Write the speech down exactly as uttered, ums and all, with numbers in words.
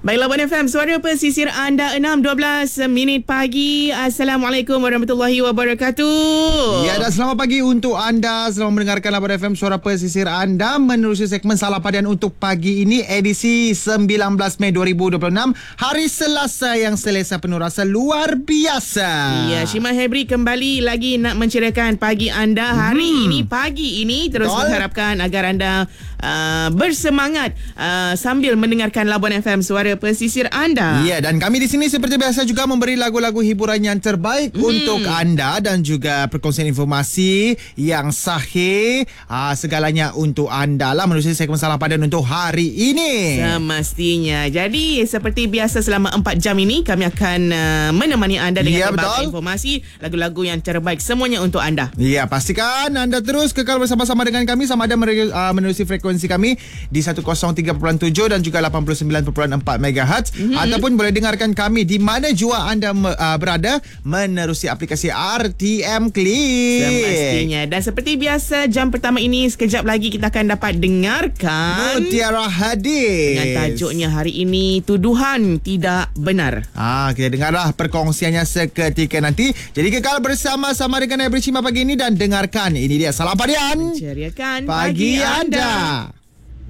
Baiklah, Labuan F M, suara pesisir anda enam dua belas minit pagi. Assalamualaikum warahmatullahi wabarakatuh. Ya, dan selamat pagi untuk anda. Selamat mendengarkan Labuan F M, suara pesisir anda, menerusi segmen Salah Padian untuk pagi ini, edisi sembilan belas Mei dua ribu dua puluh enam, hari Selasa yang selesa penuh rasa luar biasa. Ya, Shima Hebri kembali lagi nak menceriakan pagi anda hari hmm. ini. Pagi ini terus Betul. mengharapkan agar anda uh, bersemangat uh, sambil mendengarkan Labuan F M, suara pesisir anda. Ya, dan kami di sini seperti biasa juga memberi lagu-lagu hiburan yang terbaik hmm. untuk anda, dan juga perkongsian informasi yang sahih, uh, segalanya untuk anda lah menerusi segmen Salah Padian untuk hari ini. Semestinya. Jadi seperti biasa selama empat jam ini kami akan uh, menemani anda dengan ya, berbagai informasi, lagu-lagu yang terbaik, semuanya untuk anda. Ya, pastikan anda terus kekal bersama-sama dengan kami sama ada menerusi frekuensi kami di seratus tiga perpuluhan tujuh dan juga lapan puluh sembilan perpuluhan empat megahertz, mm-hmm. ataupun boleh dengarkan kami di mana jua anda uh, berada menerusi aplikasi R T M Click. Semestinya. Dan seperti biasa, jam pertama ini sekejap lagi kita akan dapat dengarkan Mutiara Hadis dengan tajuknya hari ini, tuduhan tidak benar. Ah, kita dengarlah perkongsiannya seketika nanti. Jadi kekal bersama-sama dengan Ebri Shima pagi ini dan dengarkan, ini dia Salah Padian, menceriakan pagi, pagi anda.